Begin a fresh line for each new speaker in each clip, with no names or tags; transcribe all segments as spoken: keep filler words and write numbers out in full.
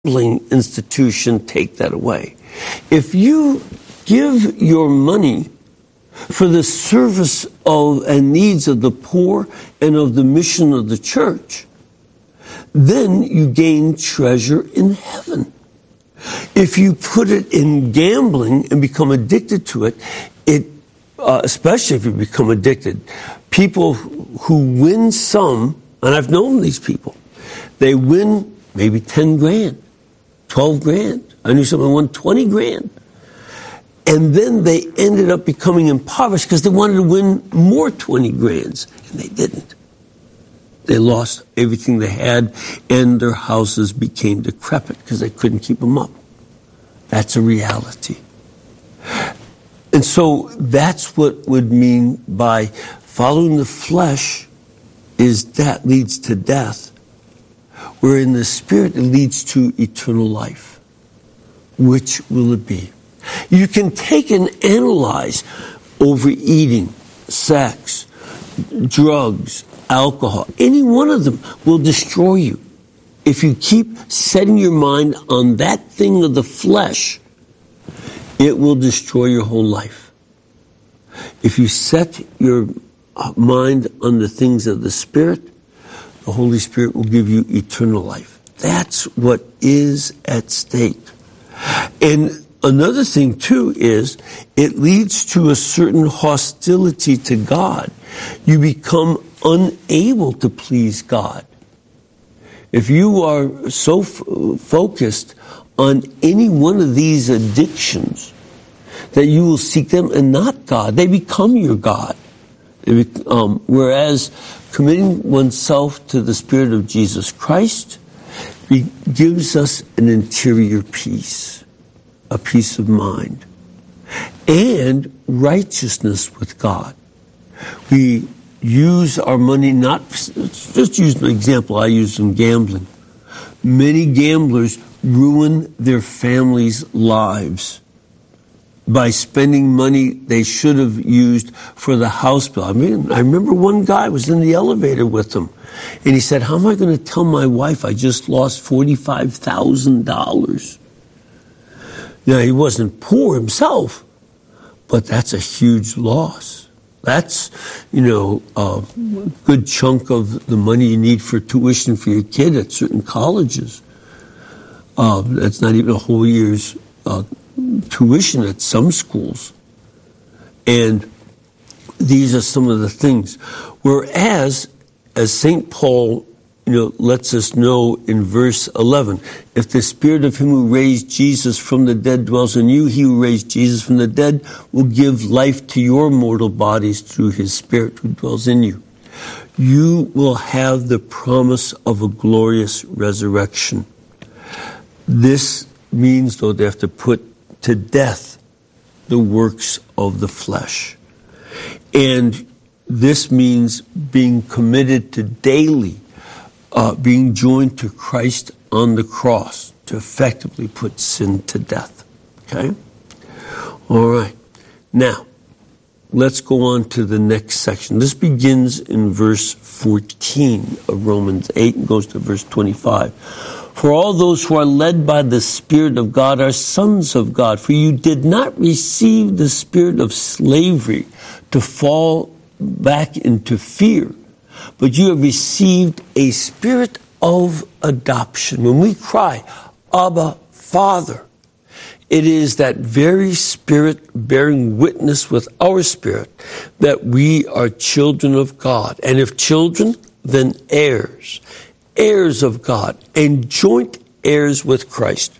gambling institution take that away. If you give your money for the service of and needs of the poor and of the mission of the church, then you gain treasure in heaven. If you put it in gambling and become addicted to it, it uh, especially if you become addicted, people who win some, and I've known these people, they win maybe ten grand, twelve grand. I knew someone who won twenty grand. And then they ended up becoming impoverished because they wanted to win more twenty grands, and they didn't. They lost everything they had, and their houses became decrepit because they couldn't keep them up. That's a reality. And so that's what would mean by following the flesh is that leads to death, where in the spirit it leads to eternal life. Which will it be? You can take and analyze overeating, sex, drugs, alcohol. Any one of them will destroy you. If you keep setting your mind on that thing of the flesh, it will destroy your whole life. If you set your mind on the things of the Spirit, the Holy Spirit will give you eternal life. That's what is at stake. And another thing, too, is it leads to a certain hostility to God. You become unable to please God. If you are so f- focused on any one of these addictions that you will seek them and not God, they become your God. They be- um, whereas committing oneself to the Spirit of Jesus Christ be- gives us an interior peace, a peace of mind, and righteousness with God. We use our money not, just use an example I use in gambling. Many gamblers ruin their families' lives by spending money they should have used for the house bill. I mean, I remember one guy was in the elevator with them, and he said, how am I going to tell my wife I just lost forty-five thousand dollars? Now, he wasn't poor himself, but that's a huge loss. That's, you know, a good chunk of the money you need for tuition for your kid at certain colleges. Uh, that's not even a whole year's uh, tuition at some schools. And these are some of the things. Whereas, as Saint Paul, you know, lets us know in verse eleven, if the Spirit of him who raised Jesus from the dead dwells in you, he who raised Jesus from the dead will give life to your mortal bodies through his Spirit who dwells in you. You will have the promise of a glorious resurrection. This means, though, they have to put to death the works of the flesh. And this means being committed to daily Uh, being joined to Christ on the cross to effectively put sin to death. Okay? All right. Now, let's go on to the next section. This begins in verse fourteen of Romans eight and goes to verse twenty-five. For all those who are led by the Spirit of God are sons of God. For you did not receive the spirit of slavery to fall back into fear, but you have received a spirit of adoption. When we cry, Abba, Father, it is that very Spirit bearing witness with our spirit that we are children of God. And if children, then heirs, heirs of God, and joint heirs with Christ.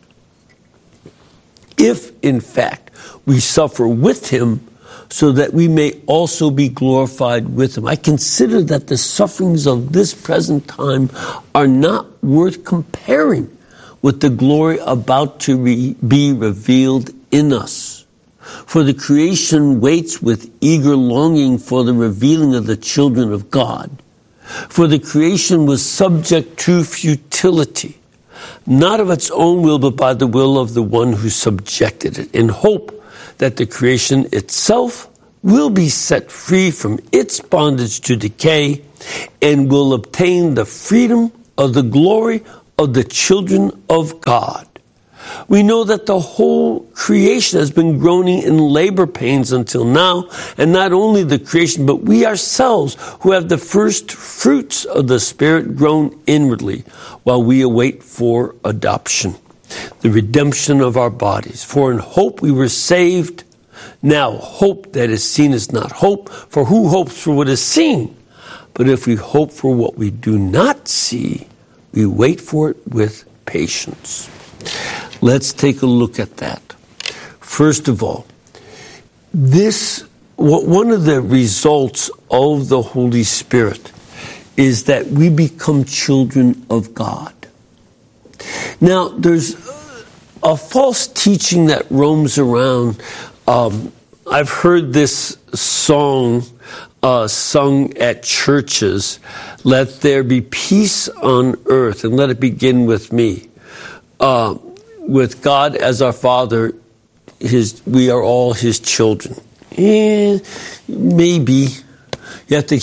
If, in fact, we suffer with him, so that we may also be glorified with him. I consider that the sufferings of this present time are not worth comparing with the glory about to re- be revealed in us. For the creation waits with eager longing for the revealing of the children of God. For the creation was subject to futility, not of its own will, but by the will of the one who subjected it, in hope that the creation itself will be set free from its bondage to decay and will obtain the freedom of the glory of the children of God. We know that the whole creation has been groaning in labor pains until now, and not only the creation, but we ourselves who have the first fruits of the Spirit groan inwardly while we await for adoption, the redemption of our bodies. For in hope we were saved. Now hope that is seen is not hope, for who hopes for what is seen? But if we hope for what we do not see, we wait for it with patience. Let's take a look at that. First of all, this one of the results of the Holy Spirit is that we become children of God. Now, there's a false teaching that roams around. Um, I've heard this song uh, sung at churches, "Let there be peace on earth, and let it begin with me." Uh, with God as our Father, his, we are all His children. Eh, maybe. You have to...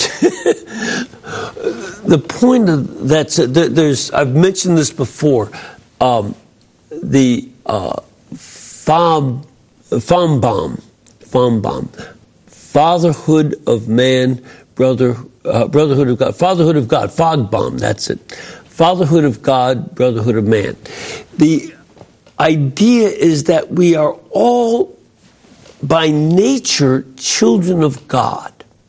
The point of that's there's I've mentioned this before. Um, the uh, Fob, Fombom, Fombom, Fatherhood of Man, brother, uh, Brotherhood of God, Fatherhood of God, Fogbom. That's it. Fatherhood of God, Brotherhood of Man. The idea is that we are all, by nature, children of God.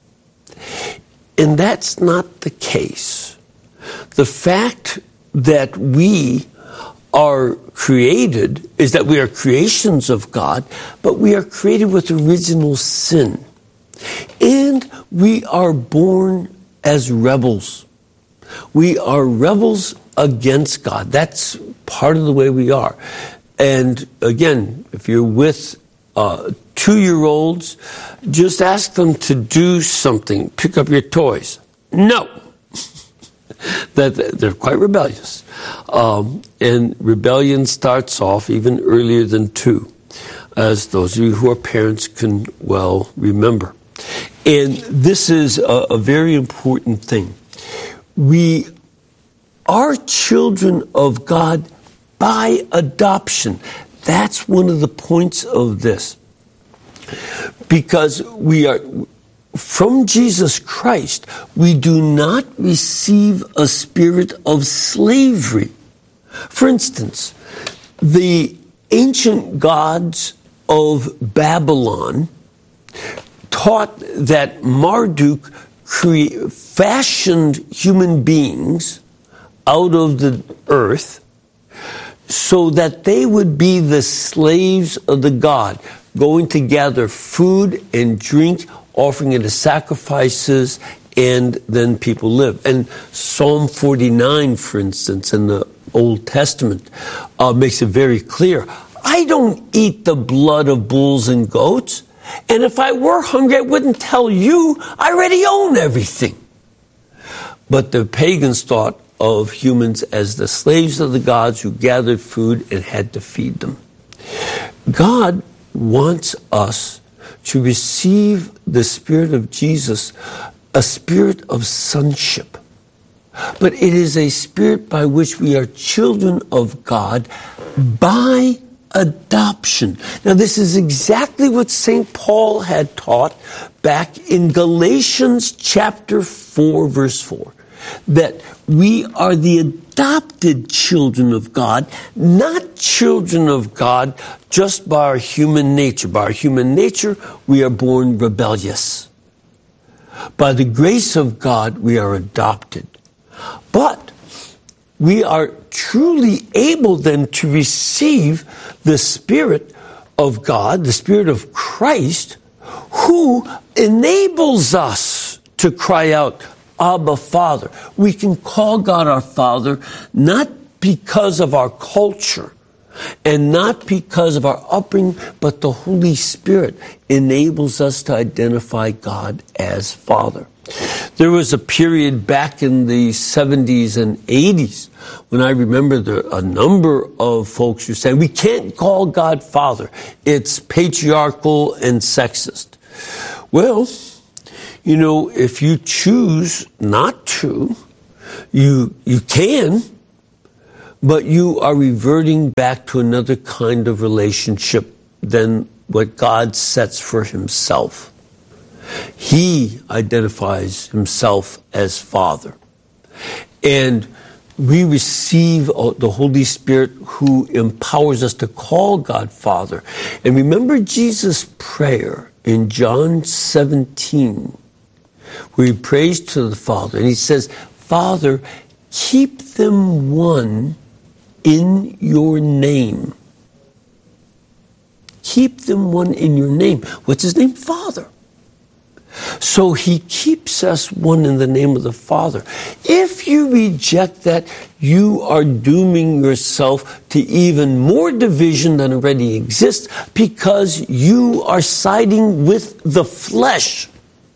And that's not the case. The fact that we are created is that we are creations of God, but we are created with original sin. And we are born as rebels. We are rebels against God. That's part of the way we are. And again, if you're with uh, two-year-olds, just ask them to do something. Pick up your toys. No. that They're quite rebellious. Um, and rebellion starts off even earlier than two, as those of you who are parents can well remember. And this is a, a very important thing. We are children of God by adoption. That's one of the points of this. Because we are, from Jesus Christ, we do not receive a spirit of slavery. For instance, the ancient gods of Babylon taught that Marduk cre- fashioned human beings out of the earth so that they would be the slaves of the god, going to gather food and drink, offering it as sacrifices, and then people live. And Psalm forty-nine, for instance, in the Old Testament, uh, makes it very clear. I don't eat the blood of bulls and goats, and if I were hungry, I wouldn't tell you. I already own everything. But the pagans thought of humans as the slaves of the gods who gathered food and had to feed them. God wants us to receive the Spirit of Jesus, a spirit of sonship. But it is a spirit by which we are children of God by adoption. Now, this is exactly what Saint Paul had taught back in Galatians chapter four, verse four. That we are the adopted children of God, not children of God just by our human nature. By our human nature, we are born rebellious. By the grace of God, we are adopted. But we are truly able then to receive the Spirit of God, the Spirit of Christ, who enables us to cry out, Abba, Father. We can call God our Father not because of our culture and not because of our upbringing, but the Holy Spirit enables us to identify God as Father. There was a period back in the seventies and eighties when I remember there, a number of folks who said, we can't call God Father. It's patriarchal and sexist. Well, you know, if you choose not to, you you can, but you are reverting back to another kind of relationship than what God sets for himself. He identifies himself as Father. And we receive the Holy Spirit who empowers us to call God Father. And remember Jesus' prayer in John seventeen, where he prays to the Father. And he says, Father, keep them one in your name. Keep them one in your name. What's his name? Father. So he keeps us one in the name of the Father. If you reject that, you are dooming yourself to even more division than already exists, because you are siding with the flesh.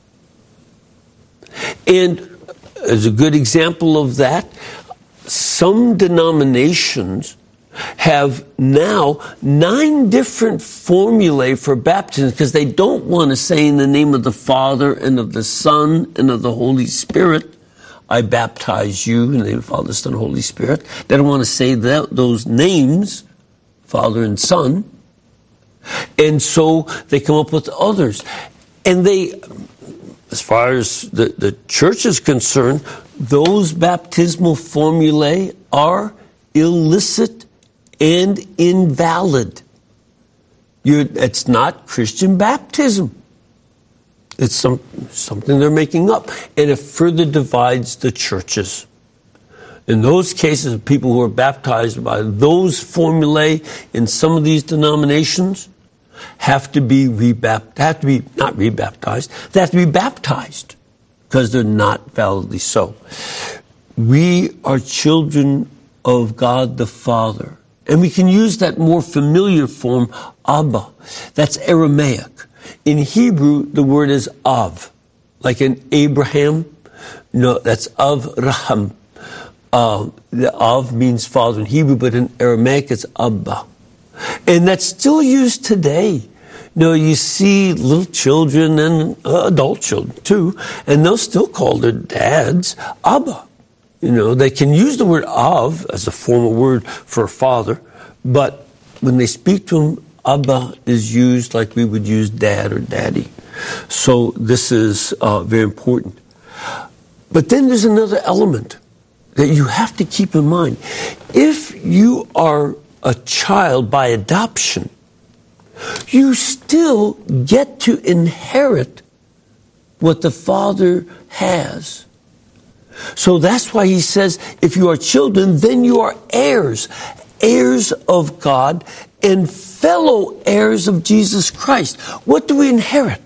And as a good example of that, some denominations have now nine different formulae for baptism because they don't want to say in the name of the Father and of the Son and of the Holy Spirit, I baptize you in the name of the Father, Son, and Holy Spirit. They don't want to say that, those names, Father and Son. And so they come up with others. And they, as far as the, the church is concerned, those baptismal formulae are illicit and invalid. You're, it's not Christian baptism. It's some, something they're making up. And it further divides the churches. In those cases, people who are baptized by those formulae in some of these denominations have to be rebaptized, have to be, not rebaptized, they have to be baptized because they're not validly so. We are children of God the Father. And we can use that more familiar form, Abba. That's Aramaic. In Hebrew, the word is Av. Like in Abraham, no, that's Avraham. Uh, the Av means father in Hebrew, but in Aramaic, it's Abba. And that's still used today. You know, you see little children and uh, adult children too, and they'll still call their dads Abba. You know, they can use the word Av as a formal word for a father, but when they speak to him, Abba is used like we would use dad or daddy. So this is uh, very important. But then there's another element that you have to keep in mind. If you are a child by adoption, you still get to inherit what the Father has. So that's why he says, if you are children, then you are heirs, heirs of God and fellow heirs of Jesus Christ. What do we inherit?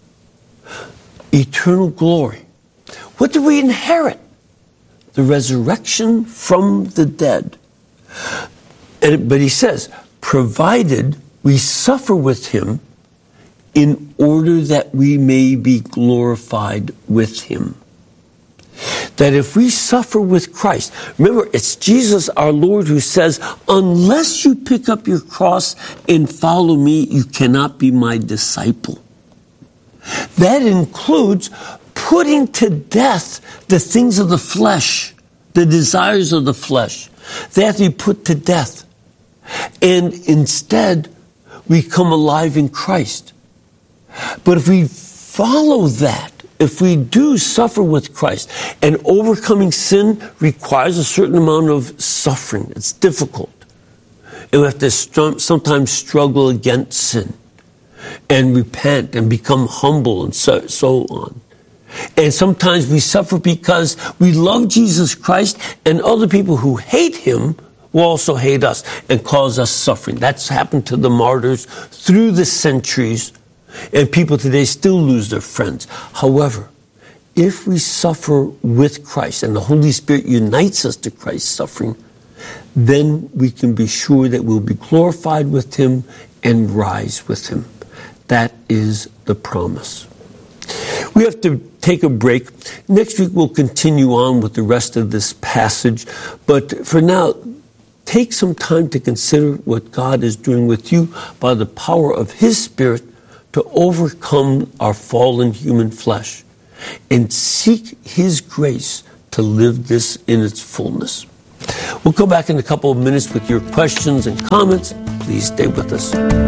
Eternal glory. What do we inherit? The resurrection from the dead. And, but he says, provided we suffer with him in order that we may be glorified with him. That if we suffer with Christ, remember, it's Jesus our Lord who says, unless you pick up your cross and follow me, you cannot be my disciple. That includes putting to death the things of the flesh, the desires of the flesh. They have to be put to death. And instead, we come alive in Christ. But if we follow that, if we do suffer with Christ, and overcoming sin requires a certain amount of suffering. It's difficult. And we have to st- sometimes struggle against sin and repent and become humble and so, so on. And sometimes we suffer because we love Jesus Christ, and other people who hate him will also hate us and cause us suffering. That's happened to the martyrs through the centuries. And people today still lose their friends. However, if we suffer with Christ and the Holy Spirit unites us to Christ's suffering, then we can be sure that we'll be glorified with him and rise with him. That is the promise. We have to take a break. Next week we'll continue on with the rest of this passage. But for now, take some time to consider what God is doing with you by the power of his Spirit to overcome our fallen human flesh and seek his grace to live this in its fullness. We'll come back in a couple of minutes with your questions and comments. Please stay with us.